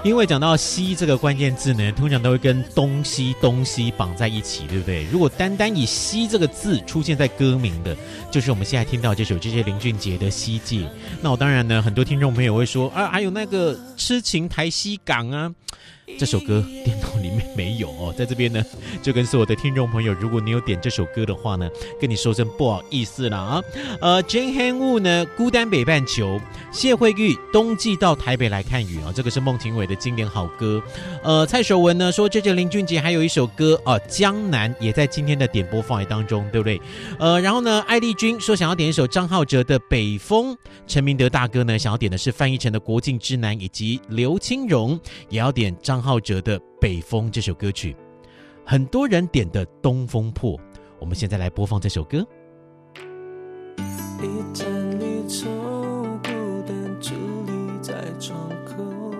因为讲到西这个关键字呢，通常都会跟东西绑在一起，对不对？如果单单以西这个字出现在歌名的，就是我们现在听到这首JJ林俊杰的《西界》。那我当然呢，很多听众朋友会说啊，还有那个痴情台西港啊。这首歌电脑里面没有哦，在这边呢，就跟所有的听众朋友，如果你有点这首歌的话呢，跟你说声不好意思啦啊。Jane Han Wu 呢，孤单北半球，谢慧玉冬季到台北来看雨啊，这个是孟庭苇的经典好歌。蔡守文呢说，JJ林俊杰还有一首歌啊，江南也在今天的点播范围当中，对不对？然后呢，艾丽君说想要点一首张浩哲的《北风》，陈明德大哥呢想要点的是范逸臣的《国境之南》，以及刘清荣也要点张浩哲的《北风》这首歌曲，很多人点的《东风破》，我们现在来播放这首歌。 一阵